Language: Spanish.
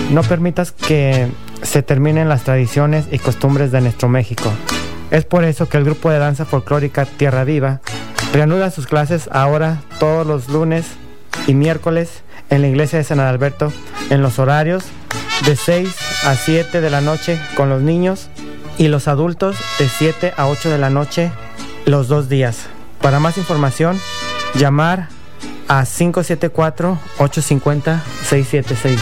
No permitas que se terminen las tradiciones y costumbres de nuestro México. Es por eso que el grupo de danza folclórica Tierra Viva reanuda sus clases ahora todos los lunes y miércoles en la iglesia de San Adalberto en los horarios de 6 a 7 de la noche con los niños y los adultos de 7 a 8 de la noche los 2 días. Para más información, llamar a 574-850-676.